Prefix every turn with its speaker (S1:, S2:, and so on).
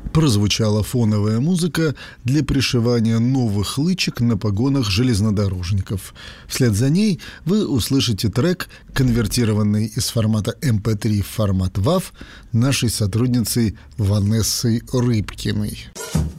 S1: прозвучала фоновая музыка для пришивания новых лычек на погонах железнодорожников. Вслед за ней вы услышите трек, конвертированный из формата MP3 в формат WAV нашей сотрудницей Ванессой Рыбкиной.